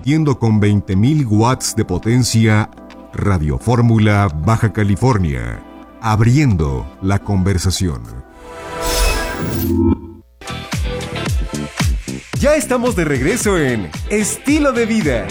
transmitiendo con 20.000 watts de potencia, Radio Fórmula Baja California, abriendo la conversación. Ya estamos de regreso en Estilo de Vida.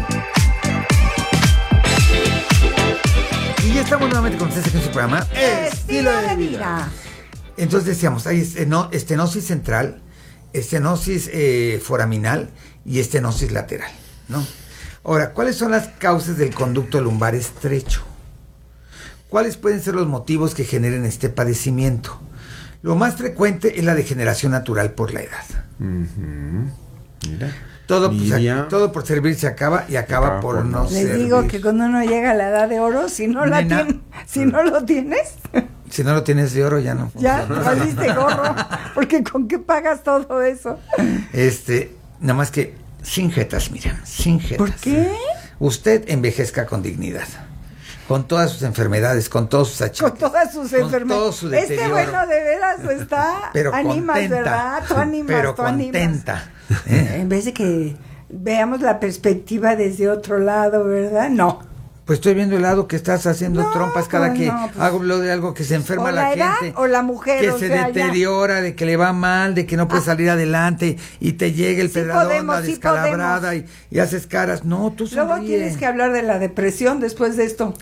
Y ya estamos nuevamente con ustedes en su programa Estilo de Vida. Entonces decíamos, hay estenosis central, estenosis foraminal y estenosis lateral, ¿no? Ahora, ¿cuáles son las causas del conducto lumbar estrecho? ¿Cuáles pueden ser los motivos que generen este padecimiento? Lo más frecuente es la degeneración natural por la edad. Mira. Todo por servir se acaba y acaba por no servir. Les digo que cuando uno llega a la edad de oro, si no lo tienes, si no lo tienes de oro, ya no. Ya valiste gorro, porque ¿con qué pagas todo eso? Nada más que sin jetas, Miriam, sin jetas. ¿Por qué? Usted envejezca con dignidad. Con todas sus enfermedades, con todos sus achaques. Con todas sus enfermedades. Todo su deterioro. Bueno, de veras está. Pero animas, contenta, ¿verdad? Tú animas, pero tú contenta. En vez de que veamos la perspectiva desde otro lado, ¿verdad? No. Pues estoy viendo el lado que estás haciendo trompas cada que hablo de algo que se enferma o la edad, gente. O la mujer, que se deteriora, de que le va mal, de que no puede salir adelante y te llega el pedradón, la descalabrada y haces caras. No, tú sonríe. Luego tienes que hablar de la depresión después de esto.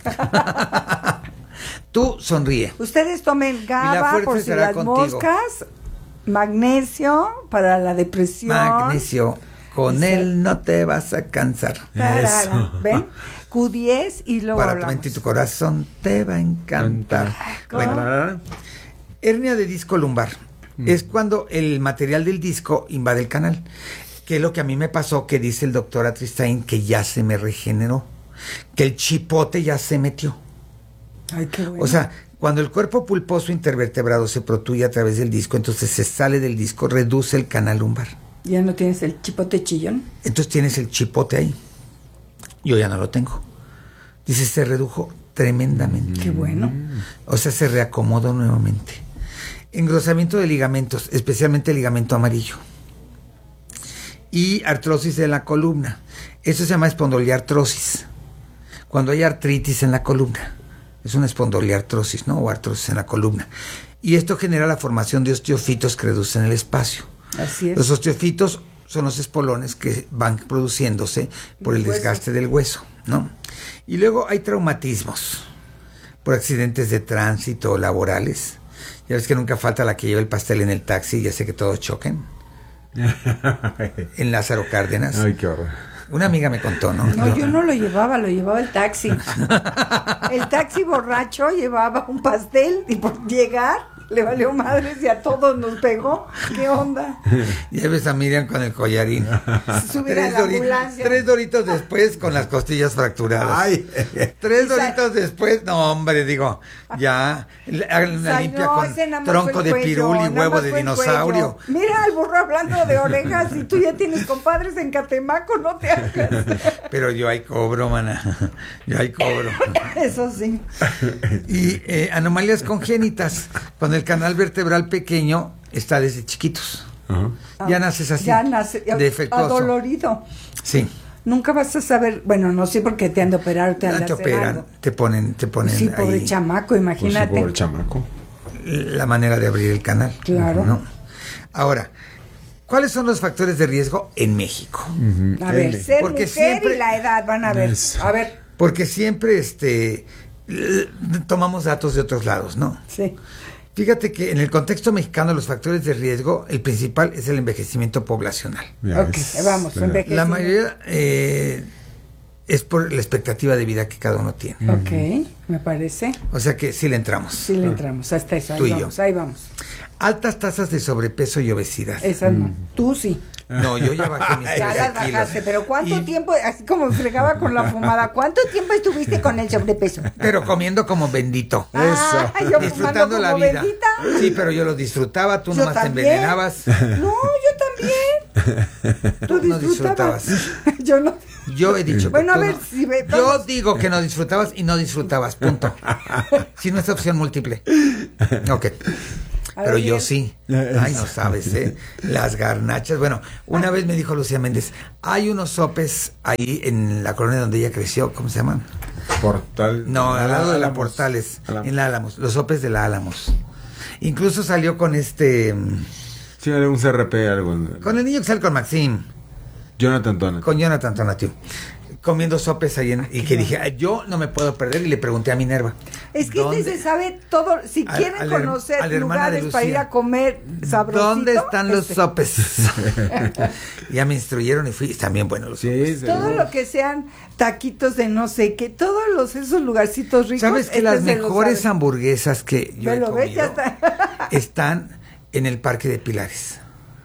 Tú sonríe. Ustedes tomen GABA por si las moscas, magnesio para la depresión. Magnesio, con él no te vas a cansar. Eso. ¿Ven? Q10 y luego para hablamos. tu mente y tu corazón te va a encantar. Bueno, hernia de disco lumbar es cuando el material del disco invade el canal, que es lo que a mí me pasó, que dice el doctor Atristain, que ya se me regeneró, que el chipote ya se metió. Ay, qué bueno. O sea, cuando el cuerpo pulposo intervertebrado se protruye a través del disco, entonces se sale del disco, reduce el canal lumbar. ¿Ya no tienes el chipote chillón? Entonces tienes el chipote ahí. Yo ya no lo tengo. Dice, se redujo tremendamente. Qué bueno. O sea, se reacomodó nuevamente. Engrosamiento de ligamentos, especialmente el ligamento amarillo. Y artrosis de la columna. Eso se llama espondiliartrosis. Cuando hay artritis en la columna. Es una espondiliartrosis, ¿no? O artrosis en la columna. Y esto genera la formación de osteofitos que reducen el espacio. Así es. Los osteofitos son los espolones que van produciéndose por el desgaste del hueso, ¿no? Y luego hay traumatismos por accidentes de tránsito laborales. Ya ves que nunca falta la que lleva el pastel en el taxi y hace que todos choquen. En Lázaro Cárdenas. Ay, qué horror. Una amiga me contó, ¿no? No, yo no lo llevaba el taxi. El taxi borracho llevaba un pastel y por llegar le valió madres y a todos nos pegó. ¿Qué onda? Lleves a Miriam con el collarín. Subir a la ambulancia. 3 doritos después con las costillas fracturadas. Ay, 3 doritos después, no hombre, digo, ya la limpia con tronco de pirul y huevo de dinosaurio. Mira al burro hablando de orejas y tú ya tienes compadres en Catemaco, no te hagas. Pero yo ahí cobro, mana. Yo ahí cobro. Eso sí. Y anomalías congénitas, cuando el canal vertebral pequeño está desde chiquitos. Ya naces así. Ya nace defectuoso. adolorido. Sí. Nunca vas a saber, bueno, no sé por qué te han de operar, te operan, te ponen sí, pobre ahí, chamaco, imagínate. Pues sí, pobre chamaco. la manera de abrir el canal. Claro. ¿No? Ahora, ¿cuáles son los factores de riesgo en México? A ver, ser porque mujer siempre, y la edad, van a ver. A ver. Porque siempre tomamos datos de otros lados, ¿no? Sí. Fíjate que en el contexto mexicano los factores de riesgo, el principal es el envejecimiento poblacional. Ok, vamos, envejecimiento. La mayoría es por la expectativa de vida que cada uno tiene. Ok, me parece. O sea que sí le entramos. Sí le entramos, hasta eso. Tú y vamos, yo. ahí vamos. Altas tasas de sobrepeso y obesidad. Esa no. Tú sí. No, yo ya bajé mis Ya 3 las kilos. bajaste, pero ¿cuánto tiempo, así como fregaba con la fumada, cuánto tiempo estuviste con el sobrepeso? Pero comiendo como bendito. Ah, yo disfrutando fumando la como vida. bendita. Sí, pero yo lo disfrutaba, tú Yo nomás te también. envenenabas. No, yo también. Tú No disfrutabas. disfrutabas. Yo no. Yo he dicho Bueno, que a tú ver, no. si ve, Yo vamos. digo que no disfrutabas y no disfrutabas, punto. Si no es opción múltiple. Ok. A pero ver, yo bien. sí. Ay, no sabes, ¿eh? Las garnachas. Bueno, una vez me dijo Lucía Méndez, hay unos sopes ahí en la colonia donde ella creció, ¿cómo se llaman? Portal. No, al lado de la Álamos. Portales, Álamos. en la Álamos, los sopes de la Álamos. Incluso salió con Sí, era un CRP, algo. con el niño que sale con Maxim, Jonathan Donat. con Jonathan Tonatiu, comiendo sopes ahí y que dije, "Ay, yo no me puedo perder", y le pregunté a Minerva. Es que ¿dónde- se sabe todo. Si Al- quieren al conocer a la hermana de lugares para ir Lucía. a comer sabrosito. ¿Dónde están los este, sopes? Ya me instruyeron y fui, están bien buenos los sopes. Sí, Todo seguro. lo que sean taquitos de no sé qué, esos lugarcitos ricos. ¿Sabes que este las se lo mejores sabe. hamburguesas que yo he Velo, ¿ves? Ya comido está. están en el Parque de Pilares?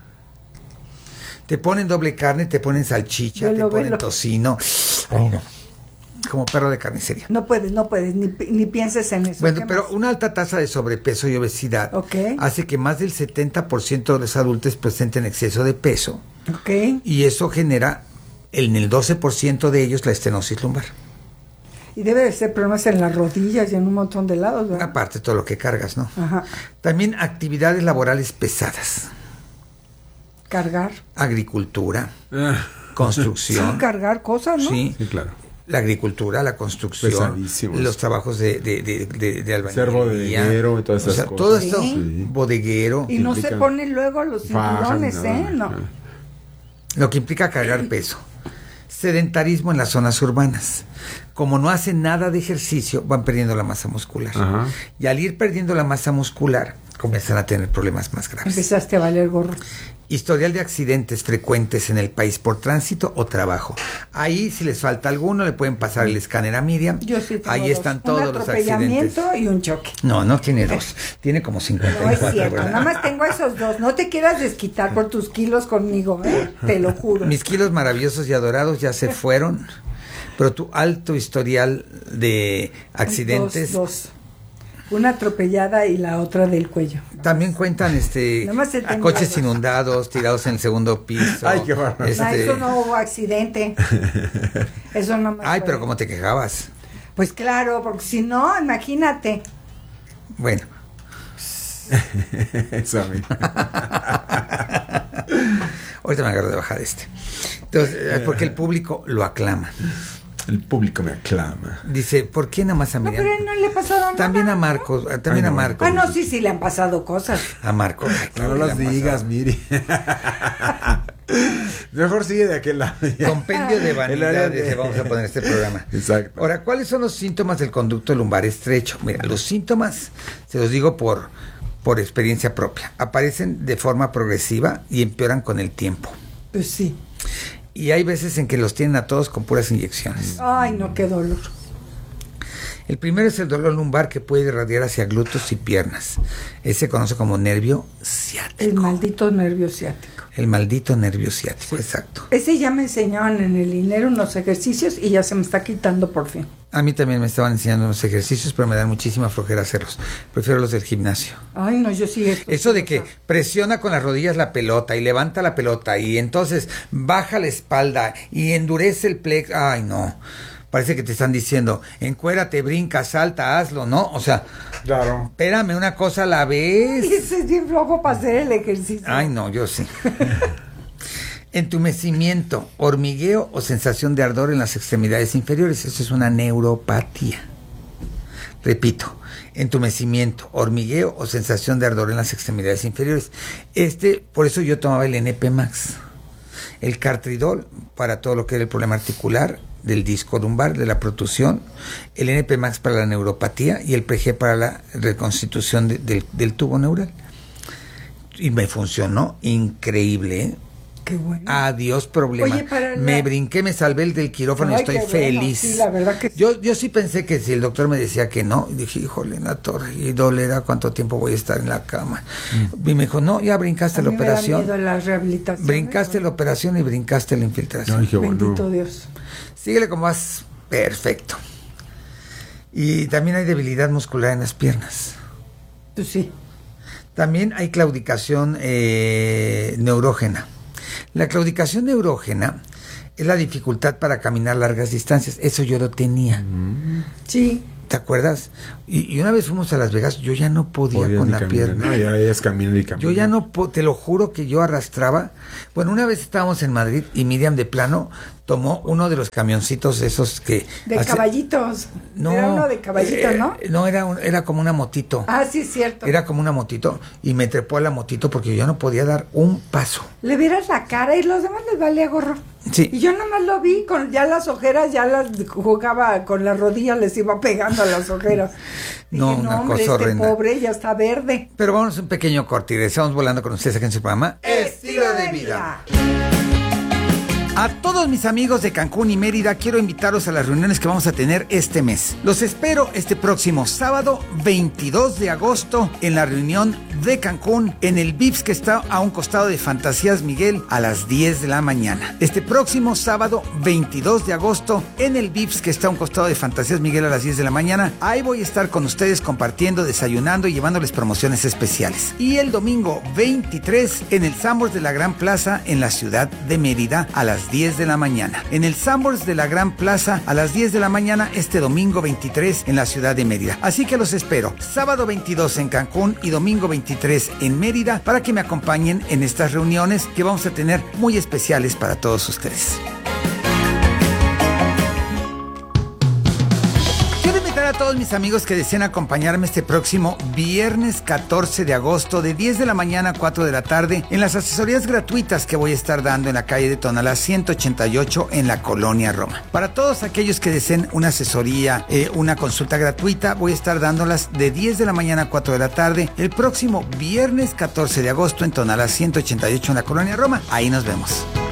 Te ponen doble carne, te ponen salchicha, Velo, te ponen velo. tocino. Ay, no. Como perro de carnicería. No puedes, ni pienses en eso. Bueno, ¿Qué pero más? una alta tasa de sobrepeso y obesidad Ok. hace que más del 70% de los adultos presenten exceso de peso, Ok. y eso genera en el 12% de ellos la estenosis lumbar. Y debe de ser problemas en las rodillas y en un montón de lados, ¿verdad? Aparte todo lo que cargas, ¿no? Ajá. También actividades laborales pesadas, Cargar. agricultura, Ah, construcción. Sí, cargar cosas, ¿no? Sí, sí, claro. la agricultura, la construcción, Pesadísimos. los trabajos de albañilería. Ser bodeguero y todas O esas sea, cosas. todo esto, Sí. bodeguero, Y no se Implican ponen luego los cinturones, fajas, ¿eh? No. lo que implica cargar peso. Sedentarismo en las zonas urbanas. Como no hacen nada de ejercicio, van perdiendo la masa muscular. Ajá. Y al ir perdiendo la masa muscular, comienzan a tener problemas más graves. Empezaste a valer gorro. Historial de accidentes frecuentes en el país por tránsito o trabajo. Ahí, si les falta alguno, le pueden pasar el escáner a Miriam. Yo sí tengo Ahí dos. están Un todos los accidentes. atropellamiento y un choque. No, no tiene dos. Tiene como No es 54, cierto, ¿verdad? nada más tengo esos dos. No te quieras desquitar por tus kilos conmigo, ¿eh? Te lo juro. Mis kilos maravillosos y adorados ya se fueron, pero tu alto historial de accidentes Dos. Una atropellada y la otra del cuello. también cuentan Nada más te a tengo coches algo. inundados, tirados en el segundo piso. Ay, qué bárbaro. No, eso no hubo accidente. Eso no me Ay, fue. pero ¿cómo te quejabas? Pues claro, porque si no, imagínate. Bueno, Eso, amigo. ahorita me agarro de bajar este. Entonces, porque el público lo aclama. El público me aclama. Dice, ¿por qué nada más a No, Miriam? pero no le pasó nada. También a Marcos, también Ay, a no. Marcos. Ah, no, sí, le han pasado cosas. A Marcos. Ay, No, ¿qué las le ha digas, pasado? Miri. Mejor sigue de aquel lado. Compendio de El área vanidades, de- le vamos a poner este programa. Exacto. Ahora, ¿cuáles son los síntomas del conducto lumbar estrecho? Mira, los síntomas, se los digo por experiencia propia, aparecen de forma progresiva y empeoran con el tiempo. Pues sí. Y hay veces en que los tienen a todos con puras inyecciones. Ay, no, qué dolor. El primero es el dolor lumbar, que puede irradiar hacia glúteos y piernas. Ese se conoce como nervio ciático. El maldito nervio ciático. El maldito nervio ciático, exacto. Ese ya me enseñaban en el dinero unos ejercicios y ya se me está quitando por fin. A mí también me estaban enseñando unos ejercicios, pero me dan muchísima flojera hacerlos. Prefiero los del gimnasio. Ay, no, yo sí. Eso de que presiona con las rodillas la pelota y levanta la pelota y entonces baja la espalda y endurece el plexo. Ay, no. Parece que te están diciendo, encuérate, brinca, salta, hazlo, ¿no? O sea, Claro. espérame, una cosa a la vez. Ese es bien flojo para hacer el ejercicio. Ay, no, yo sí. Entumecimiento, hormigueo o sensación de ardor en las extremidades inferiores. Eso es una neuropatía. Repito, entumecimiento, hormigueo o sensación de ardor en las extremidades inferiores. Por eso yo tomaba el NP Max. El Cartridol para todo lo que era el problema articular, del disco lumbar, de la protusión, el NP Max para la neuropatía y el PG para la reconstitución del tubo neural. Y me funcionó increíble, ¿eh? Qué bueno. Adiós problema. Oye, para me la- brinqué, me salvé el del quirófano y Ay, estoy qué bueno. feliz. Sí, la verdad que sí. Yo sí pensé que si el doctor me decía que no, y dije, híjole, en la torre, y dolerá cuánto tiempo voy a estar en la cama. Y me dijo, no, ya brincaste A la mí me da operación. miedo la rehabilitación. Brincaste la operación y brincaste la infiltración. Ay, qué Bendito bueno. Dios. Síguele como vas, perfecto. Y también hay debilidad muscular en las piernas. Pues sí. También hay claudicación neurógena. La claudicación neurógena es la dificultad para caminar largas distancias. Eso yo lo tenía. Sí. ¿te acuerdas? Y una vez fuimos a Las Vegas, yo ya no podía con la pierna. No, ya es camino y camino. Yo ya no, te lo juro que yo arrastraba. Bueno, una vez estábamos en Madrid y Miriam de plano tomó uno de los camioncitos esos que... De caballitos. No, era uno de caballitos, ¿no? No, era como una motito. Ah, sí, es cierto. Era como una motito y me trepó a la motito porque yo no podía dar un paso. Le vieras la cara y los demás les valía gorro. Sí. Y yo nomás lo vi con ya las ojeras, ya las jugaba con las rodillas, les iba pegando a las ojeras. No, Dije, una hombre, cosa horrenda. pobre ya está verde. Pero vamos a un pequeño corte y regresamos volando con ustedes aquí en su programa Estilo de vida. A todos mis amigos de Cancún y Mérida, quiero invitarlos a las reuniones que vamos a tener este mes. Los espero este próximo sábado 22 de agosto en la reunión de Cancún en el Vips que está a un costado de Fantasías Miguel a las 10 de la mañana. Este próximo sábado 22 de agosto en el Vips que está a un costado de Fantasías Miguel a las 10 de la mañana. Ahí voy a estar con ustedes compartiendo, desayunando y llevándoles promociones especiales. Y el domingo 23 en el Sanborns de la Gran Plaza en la ciudad de Mérida a las 10 de la mañana. En el Sanborns de la Gran Plaza a las 10 de la mañana este domingo 23 en la ciudad de Mérida. Así que los espero sábado 22 en Cancún y domingo 23 en Mérida para que me acompañen en estas reuniones que vamos a tener muy especiales para todos ustedes. A todos mis amigos que deseen acompañarme este próximo viernes 14 de agosto de 10 de la mañana a 4 de la tarde en las asesorías gratuitas que voy a estar dando en la calle de Tonalá 188 en la Colonia Roma. Para todos aquellos que deseen una asesoría, una consulta gratuita, voy a estar dándolas de 10 de la mañana a 4 de la tarde el próximo viernes 14 de agosto en Tonalá 188 en la Colonia Roma. Ahí nos vemos.